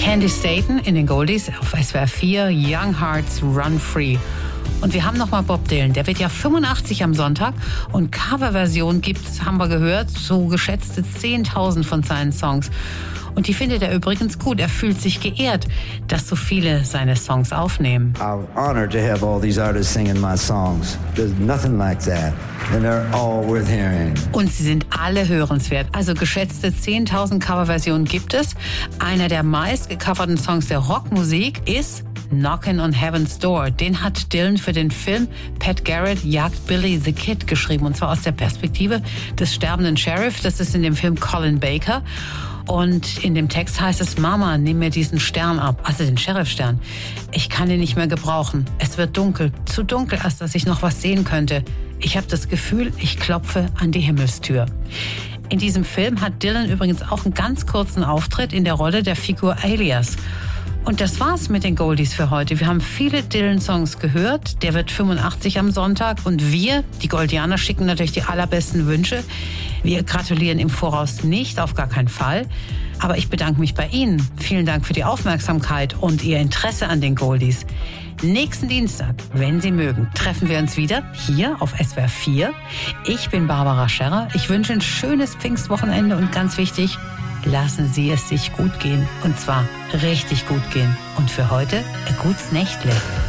Candy Staten in den Goldies auf SWR 4, Young Hearts Run Free. Und wir haben nochmal Bob Dylan, der wird ja 85 am Sonntag und Coverversion gibt's, haben wir gehört, so geschätzte 10.000 von seinen Songs. Und die findet er übrigens gut. Er fühlt sich geehrt, dass so viele seine Songs aufnehmen. I'm honored to have all these artists singing my songs. There's nothing like that. And they're all worth hearing. Und sie sind alle hörenswert. Also geschätzte 10.000 Coverversionen gibt es. Einer der meist gecoverten Songs der Rockmusik ist Knockin' on Heaven's Door. Den hat Dylan für den Film Pat Garrett jagt Billy the Kid geschrieben. Und zwar aus der Perspektive des sterbenden Sheriff. Das ist in dem Film Colin Baker. Und in dem Text heißt es, Mama, nimm mir diesen Stern ab, also den Sheriff-Stern. Ich kann ihn nicht mehr gebrauchen. Es wird dunkel, zu dunkel, als dass ich noch was sehen könnte. Ich habe das Gefühl, ich klopfe an die Himmelstür. In diesem Film hat Dylan übrigens auch einen ganz kurzen Auftritt in der Rolle der Figur Alias. Und das war's mit den Goldies für heute. Wir haben viele Dylan-Songs gehört. Der wird 85 am Sonntag. Und wir, die Goldianer, schicken natürlich die allerbesten Wünsche. Wir gratulieren im Voraus nicht, auf gar keinen Fall. Aber ich bedanke mich bei Ihnen. Vielen Dank für die Aufmerksamkeit und Ihr Interesse an den Goldies. Nächsten Dienstag, wenn Sie mögen, treffen wir uns wieder hier auf SWR 4. Ich bin Barbara Scherrer. Ich wünsche ein schönes Pfingstwochenende und ganz wichtig, lassen Sie es sich gut gehen. Und zwar richtig gut gehen. Und für heute ein gutes Nächtle.